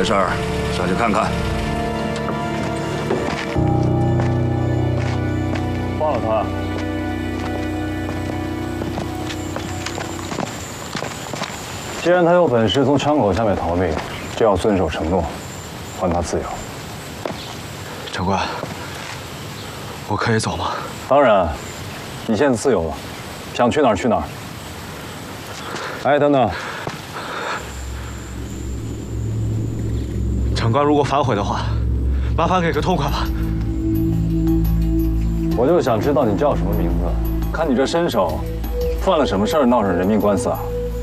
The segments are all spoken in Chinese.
事儿，下去看看。 放了他。既然他有本事从枪口下面逃命，就要遵守承诺，还他自由。 长官，我可以走吗？ 当然，你现在自由了，想去哪儿去哪儿。哎，等等。 长官，如果反悔的话，麻烦给个痛快吧。 我就想知道你叫什么名字，看你这身手，犯了什么事儿闹上人命官司啊？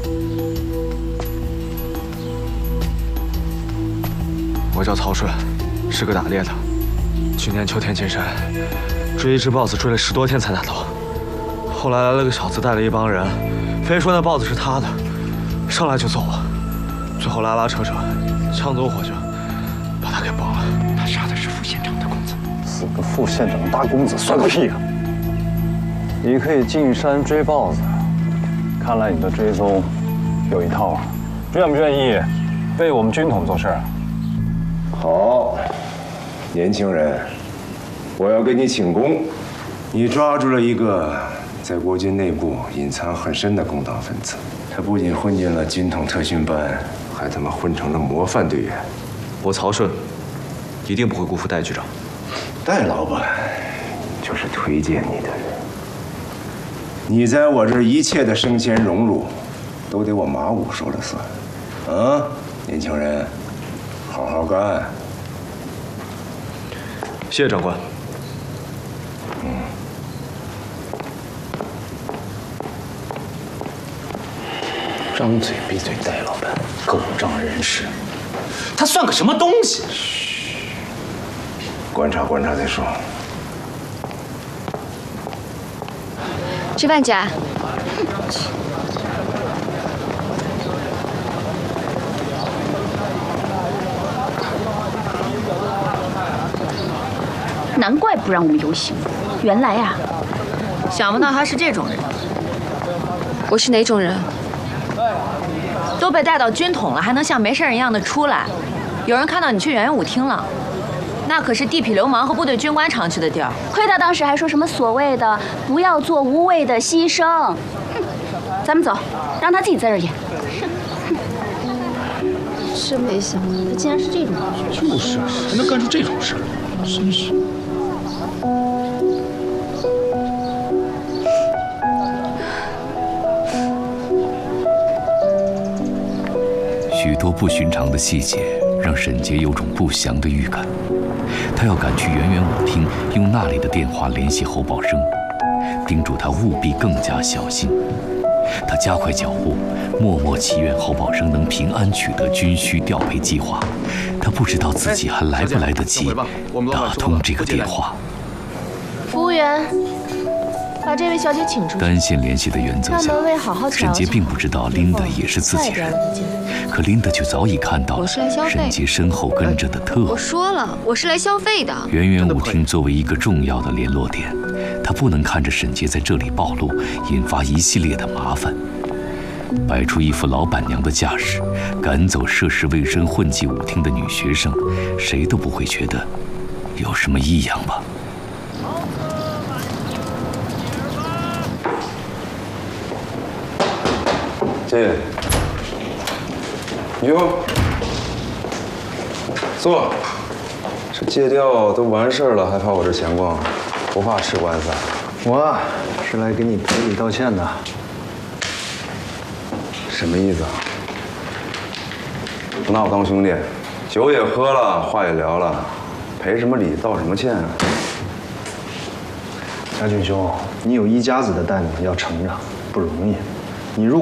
我叫曹顺，是个打猎的。去年秋天进山，追一只豹子追了10多天才打到。后来来了个小子，带了一帮人，非说那豹子是他的，上来就揍我，最后拉拉扯扯，枪走火就。 把他给绑了。 他杀的是副县长的公子， 死个副县长的大公子算个屁啊！你可以进山追豹子，看来你的追踪有一套啊。愿不愿意为我们军统做事啊？ 好，年轻人，我要给你请功。你抓住了一个在国军内部隐藏很深的共党分子，他不仅混进了军统特训班，还他妈混成了模范队员。 我曹顺一定不会辜负戴局长。 戴老板就是推荐你的人，你在我这儿一切的升迁荣辱，都得我马武说了算。啊，年轻人，好好干。 谢谢长官。 张嘴闭嘴，戴老板，狗仗人势。 他算个什么东西？ 观察观察再说。 吃饭去啊！ 难怪不让我们游行，原来呀， 想不到他是这种人。 我是哪种人？ 都被带到军统了，还能像没事人一样的出来？有人看到你去圆圆舞厅了，那可是地痞流氓和部队军官常去的地儿。 亏他当时还说什么所谓的不要做无谓的牺牲。哼，咱们走，让他自己在这儿演。 真没想到他竟然是这种人。 就是啊，还能干出这种事儿，真是。 许多不寻常的细节让沈杰有种不祥的预感，他要赶去圆圆舞厅，用那里的电话联系侯宝生，叮嘱他务必更加小心。他加快脚步，默默祈愿侯宝生能平安取得军需调配计划。他不知道自己还来不来得及打通这个电话。 服务员，把这位小姐请出去。 单线联系的原则下，沈杰并不知道琳达也是自己人。 可琳达却早已看到了沈杰身后跟着的特务。 我说了，我是来消费的。 圆圆舞厅作为一个重要的联络点，他不能看着沈杰在这里暴露，引发一系列的麻烦。摆出一副老板娘的架势，赶走涉世未深混迹舞厅的女学生，谁都不会觉得有什么异样吧？ 谢谢。 哟，坐。这戒掉都完事儿了，还跑我这闲逛，不怕吃官司啊？ 我是来给你赔礼道歉的。 什么意思啊？不拿我当兄弟，酒也喝了，话也聊了，赔什么礼，道什么歉啊？ 家俊兄，你有一家子的担子要承着，不容易。你如果